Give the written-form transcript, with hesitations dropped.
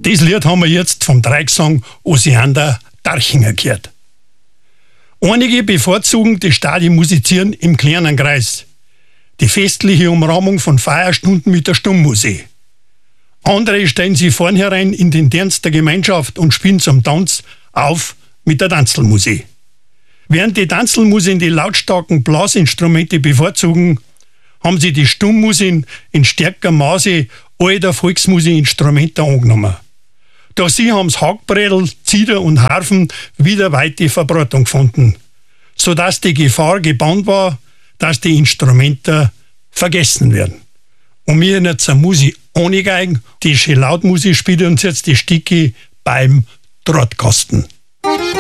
Das Lied haben wir jetzt vom Dreigesang Osiander Darchinger gehört. Einige bevorzugen das Stadionmusizieren im kleinen Kreis. Die festliche Umrahmung von Feierstunden mit der Stummmusik. Andere stellen sich vornherein in den Dienst der Gemeinschaft und spielen zum Tanz auf mit der Tanzelmusik. Während die Tanzelmusik die lautstarken Blasinstrumente bevorzugen, haben sie die Stummmusik in stärkerem Maße alter Volksmusikinstrumente angenommen. Doch sie haben das Hackbrädel, Zieder und Harfen wieder weite Verbreitung gefunden, sodass die Gefahr gebannt war, dass die Instrumente vergessen werden. Und wir jetzt eine Musik ohne Geigen, die schön Lautmusik spielt uns jetzt die Stücke beim Drahtkasten.